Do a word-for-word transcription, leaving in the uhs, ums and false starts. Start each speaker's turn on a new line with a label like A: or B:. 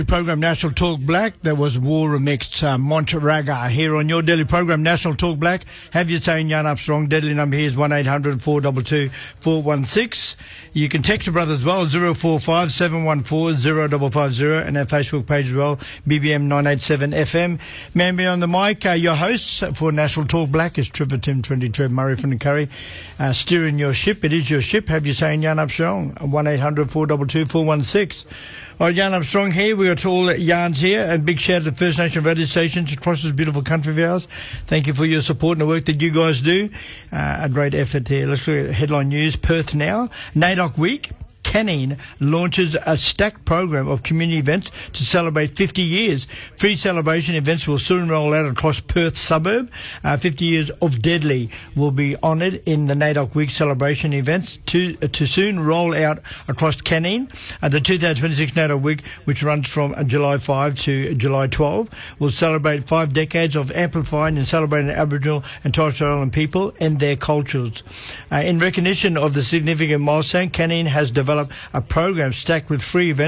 A: Program National Talk Black. That was War Remixed uh, Monteraga here on your daily program National Talk Black. Have you saying Yarn Up Strong? Deadly number here is one eight hundred four two two four one six. You can text your brother as well, zero four five seven one four zero five five zero, and our Facebook page as well, B B M nine eight seven F M. Man be on the mic, uh, your hosts for National Talk Black is Trevor Tim twenty Trev Murray from the Curry. Uh, steering your ship, it is your ship. Have you saying Yarn Up Strong? one eight hundred four two two four one six. All right, Yarn Up Strong here. We got all yarns here. And big shout out to First Nation radio stations across this beautiful country of ours. Thank you for your support and the work that you guys do. Uh, a great effort here. Let's look at headline news. Perth now. NAIDOC Week. Canning launches a stacked program of community events to celebrate fifty years. Free celebration events will soon roll out across Perth suburb. Uh, fifty years of Deadly will be honoured in the NAIDOC Week celebration events to uh, to soon roll out across Canning. Uh, the two thousand twenty-six NAIDOC Week, which runs from uh, July fifth to July twelfth, will celebrate five decades of amplifying and celebrating Aboriginal and Torres Strait Island people and their cultures. Uh, in recognition of the significant milestone, Canning has developed a program stacked with free events